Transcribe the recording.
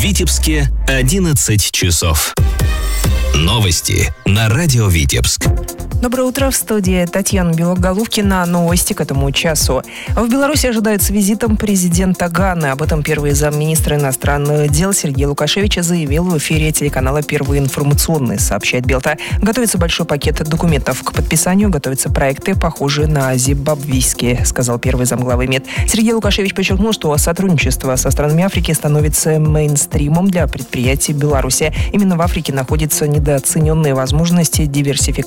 Витебске 11 часов. Новости на радио Витебск. Доброе утро, в студии Татьяна Белоголовкина. Новости к этому часу. В Беларуси ожидают с визитом президента Ганы. Об этом первый замминистра иностранных дел Сергей Лукашевич заявил в эфире телеканала «Первый информационный», сообщает Белта. Готовится большой пакет документов к подписанию, готовятся проекты, похожие на зимбабвийские, сказал первый замглавы МИД. Сергей Лукашевич подчеркнул, что сотрудничество со странами Африки становится мейнстримом для предприятий Беларуси. Именно в Африке находятся недооцененные возможности диверсификации